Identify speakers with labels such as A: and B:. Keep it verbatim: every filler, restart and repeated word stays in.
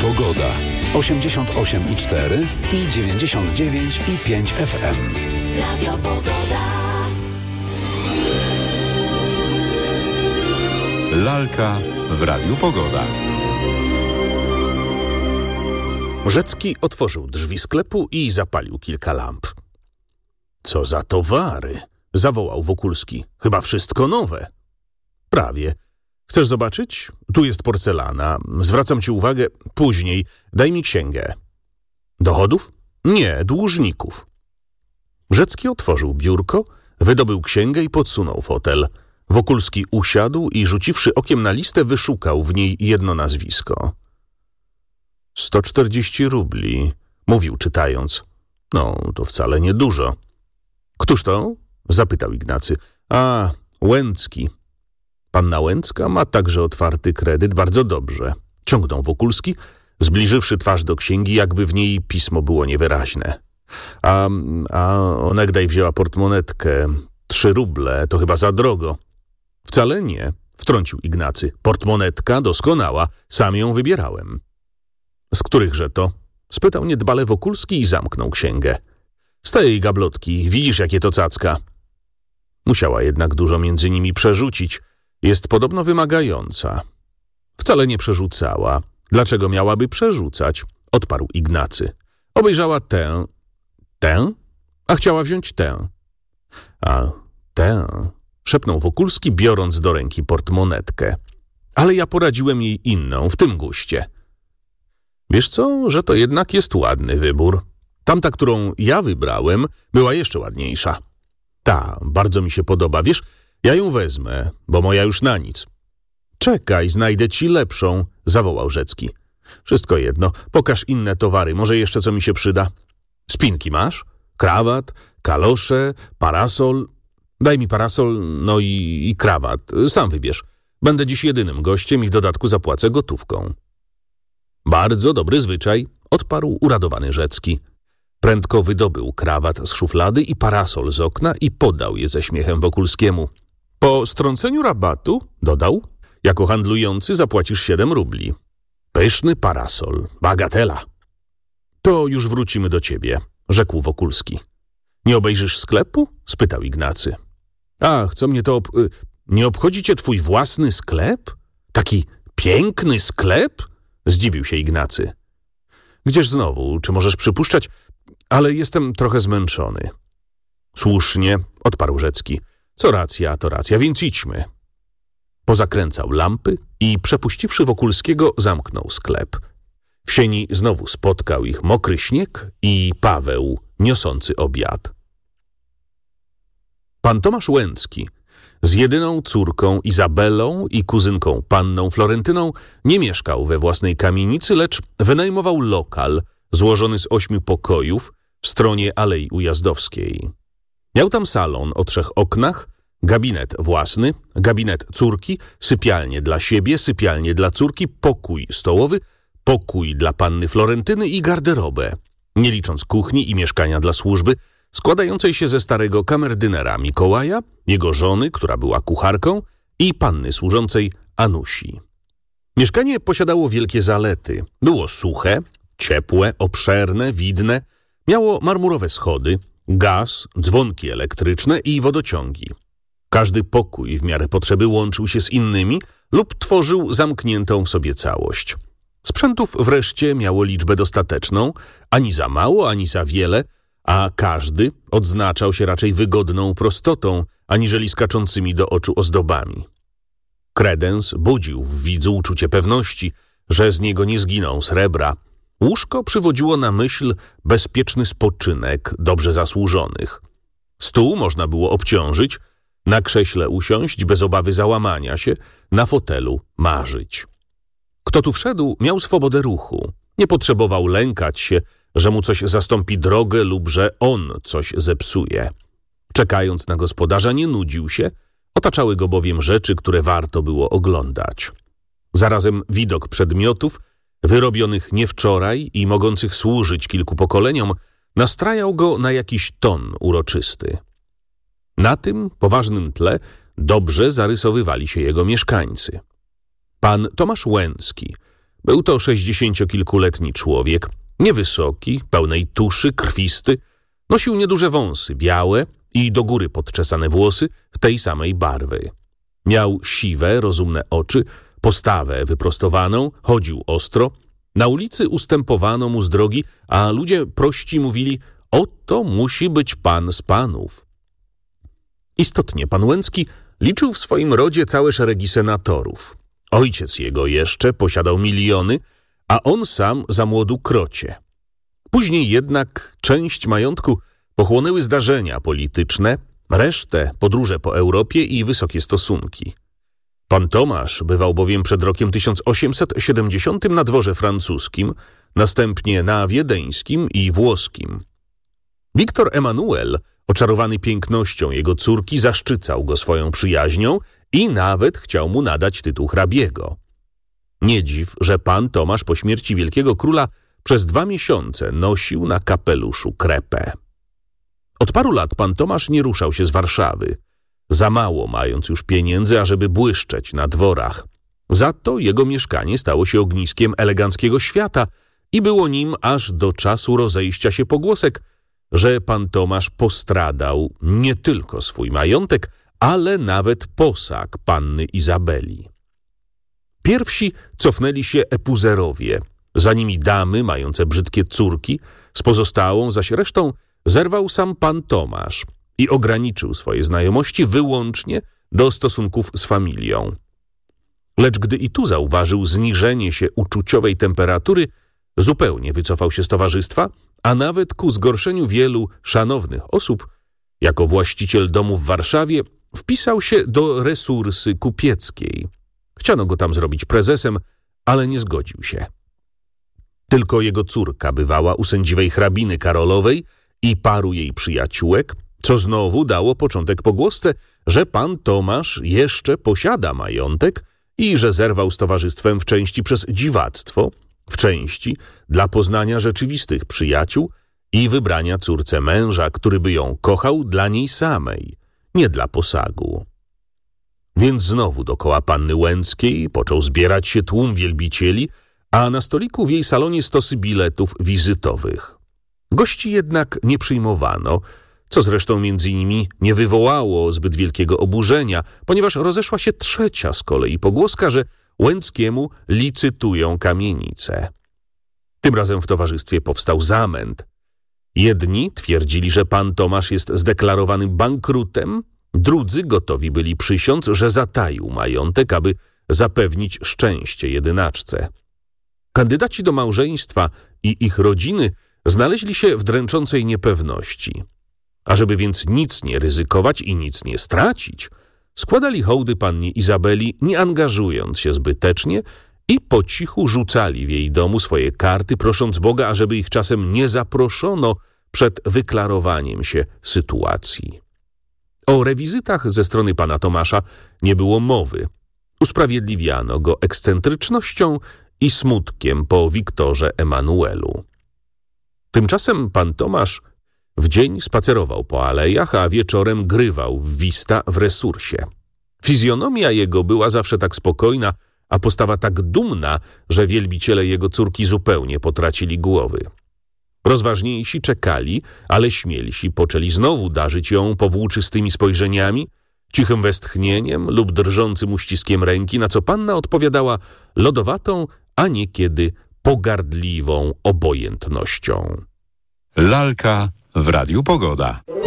A: Pogoda. osiemdziesiąt osiem i cztery i dziewięćdziesiąt dziewięć i pięć F M. Radio Pogoda. Lalka w Radiu Pogoda.
B: Rzecki otworzył drzwi sklepu i zapalił kilka lamp. Co za towary! Zawołał Wokulski. Chyba wszystko nowe. Prawie. Chcesz zobaczyć? Tu jest porcelana. Zwracam ci uwagę. Później. Daj mi księgę. Dochodów? Nie, dłużników. Rzecki otworzył biurko, wydobył księgę i podsunął fotel. Wokulski usiadł i rzuciwszy okiem na listę, wyszukał w niej jedno nazwisko. Sto czterdzieści rubli, mówił czytając. No, to wcale nie dużo. Któż to? Zapytał Ignacy. A, Łęcki. Panna Łęcka ma także otwarty kredyt, bardzo dobrze. Ciągnął Wokulski, zbliżywszy twarz do księgi, jakby w niej pismo było niewyraźne. A, a onegdaj wzięła portmonetkę. Trzy ruble, to chyba za drogo. Wcale nie, wtrącił Ignacy. Portmonetka doskonała, sam ją wybierałem. Z którychże to? Spytał niedbale Wokulski i zamknął księgę. Z tej gablotki, widzisz jakie to cacka. Musiała jednak dużo między nimi przerzucić. Jest podobno wymagająca. Wcale nie przerzucała. Dlaczego miałaby przerzucać? Odparł Ignacy. Obejrzała tę. Tę? A chciała wziąć tę. A tę? Szepnął Wokulski, biorąc do ręki portmonetkę. Ale ja poradziłem jej inną, w tym guście. Wiesz co, że to jednak jest ładny wybór. Tamta, którą ja wybrałem, była jeszcze ładniejsza. Ta, bardzo mi się podoba. Wiesz, ja ją wezmę, bo moja już na nic. Czekaj, znajdę ci lepszą, zawołał Rzecki. Wszystko jedno, pokaż inne towary, może jeszcze co mi się przyda. Spinki masz? Krawat, kalosze, parasol. Daj mi parasol, no i, i krawat. Sam wybierz. Będę dziś jedynym gościem i w dodatku zapłacę gotówką. Bardzo dobry zwyczaj, odparł uradowany Rzecki. Prędko wydobył krawat z szuflady i parasol z okna i podał je ze śmiechem Wokulskiemu. Po strąceniu rabatu, dodał, jako handlujący zapłacisz siedem rubli. Pyszny parasol, bagatela. To już wrócimy do ciebie, rzekł Wokulski. Nie obejrzysz sklepu? Spytał Ignacy. Ach, co mnie to... Ob... Nie obchodzi cię twój własny sklep? Taki piękny sklep? Zdziwił się Ignacy. Gdzież znowu? Czy możesz przypuszczać? Ale jestem trochę zmęczony. Słusznie, odparł Rzecki. Co racja, to racja, więc idźmy. Pozakręcał lampy i przepuściwszy Wokulskiego, zamknął sklep. W sieni znowu spotkał ich mokry śnieg i Paweł, niosący obiad. Pan Tomasz Łęcki z jedyną córką Izabelą i kuzynką panną Florentyną nie mieszkał we własnej kamienicy, lecz wynajmował lokal złożony z ośmiu pokojów w stronie Alei Ujazdowskiej. Miał tam salon o trzech oknach, gabinet własny, gabinet córki, sypialnię dla siebie, sypialnię dla córki, pokój stołowy, pokój dla panny Florentyny i garderobę, nie licząc kuchni i mieszkania dla służby, składającej się ze starego kamerdynera Mikołaja, jego żony, która była kucharką, i panny służącej Anusi. Mieszkanie posiadało wielkie zalety. Było suche, ciepłe, obszerne, widne, miało marmurowe schody, gaz, dzwonki elektryczne i wodociągi. Każdy pokój w miarę potrzeby łączył się z innymi lub tworzył zamkniętą w sobie całość. Sprzętów wreszcie miało liczbę dostateczną, ani za mało, ani za wiele, a każdy odznaczał się raczej wygodną prostotą, aniżeli skaczącymi do oczu ozdobami. Kredens budził w widzu uczucie pewności, że z niego nie zginą srebra. Łóżko przywodziło na myśl bezpieczny spoczynek dobrze zasłużonych. Stół można było obciążyć, na krześle usiąść bez obawy załamania się, na fotelu marzyć. Kto tu wszedł, miał swobodę ruchu. Nie potrzebował lękać się, że mu coś zastąpi drogę lub że on coś zepsuje. Czekając na gospodarza nie nudził się, otaczały go bowiem rzeczy, które warto było oglądać. Zarazem widok przedmiotów, wyrobionych nie wczoraj i mogących służyć kilku pokoleniom, nastrajał go na jakiś ton uroczysty. Na tym poważnym tle dobrze zarysowywali się jego mieszkańcy. Pan Tomasz Łęcki Był to sześćdziesięciokilkuletni człowiek, niewysoki, pełnej tuszy, krwisty, nosił nieduże wąsy, białe i do góry podczesane włosy w tej samej barwy. Miał siwe, rozumne oczy, postawę wyprostowaną, chodził ostro. Na ulicy ustępowano mu z drogi, a ludzie prości mówili: oto musi być pan z panów. Istotnie pan Łęcki liczył w swoim rodzie całe szeregi senatorów. Ojciec jego jeszcze posiadał miliony, a on sam za młodu krocie. Później jednak część majątku pochłonęły zdarzenia polityczne, resztę podróże po Europie i wysokie stosunki. Pan Tomasz bywał bowiem przed rokiem tysiąc osiemset siedemdziesiątym na dworze francuskim, następnie na wiedeńskim i włoskim. Wiktor Emanuel, oczarowany pięknością jego córki, zaszczycał go swoją przyjaźnią i nawet chciał mu nadać tytuł hrabiego. Nie dziw, że pan Tomasz po śmierci wielkiego króla przez dwa miesiące nosił na kapeluszu krepę. Od paru lat pan Tomasz nie ruszał się z Warszawy, za mało mając już pieniędzy, ażeby błyszczeć na dworach. Za to jego mieszkanie stało się ogniskiem eleganckiego świata i było nim aż do czasu rozejścia się pogłosek, że pan Tomasz postradał nie tylko swój majątek, ale nawet posag panny Izabeli. Pierwsi cofnęli się epuzerowie, za nimi damy mające brzydkie córki, z pozostałą zaś resztą zerwał sam pan Tomasz i ograniczył swoje znajomości wyłącznie do stosunków z familią. Lecz gdy i tu zauważył zniżenie się uczuciowej temperatury, zupełnie wycofał się z towarzystwa, a nawet ku zgorszeniu wielu szanownych osób, jako właściciel domu w Warszawie, wpisał się do resursy kupieckiej. Chciano go tam zrobić prezesem, ale nie zgodził się. Tylko jego córka bywała u sędziwej hrabiny Karolowej i paru jej przyjaciółek, co znowu dało początek pogłosce, że pan Tomasz jeszcze posiada majątek i że zerwał z towarzystwem w części przez dziwactwo, w części dla poznania rzeczywistych przyjaciół i wybrania córce męża, który by ją kochał dla niej samej, nie dla posagu. Więc znowu dokoła panny Łęckiej począł zbierać się tłum wielbicieli, a na stoliku w jej salonie stosy biletów wizytowych. Gości jednak nie przyjmowano, co zresztą między innymi nie wywołało zbyt wielkiego oburzenia, ponieważ rozeszła się trzecia z kolei pogłoska, że Łęckiemu licytują kamienice. Tym razem w towarzystwie powstał zamęt. Jedni twierdzili, że pan Tomasz jest zdeklarowanym bankrutem, drudzy gotowi byli przysiąc, że zataił majątek, aby zapewnić szczęście jedynaczce. Kandydaci do małżeństwa i ich rodziny znaleźli się w dręczącej niepewności. Ażeby więc nic nie ryzykować i nic nie stracić, składali hołdy pannie Izabeli, nie angażując się zbytecznie, i po cichu rzucali w jej domu swoje karty, prosząc Boga, ażeby ich czasem nie zaproszono przed wyklarowaniem się sytuacji. O rewizytach ze strony pana Tomasza nie było mowy. Usprawiedliwiano go ekscentrycznością i smutkiem po Wiktorze Emanuelu. Tymczasem pan Tomasz w dzień spacerował po alejach, a wieczorem grywał w wista w resursie. Fizjonomia jego była zawsze tak spokojna, a postawa tak dumna, że wielbiciele jego córki zupełnie potracili głowy. Rozważniejsi czekali, ale śmielsi poczęli znowu darzyć ją powłóczystymi spojrzeniami, cichym westchnieniem lub drżącym uściskiem ręki, na co panna odpowiadała lodowatą, a niekiedy pogardliwą obojętnością.
C: Lalka w Radiu Pogoda.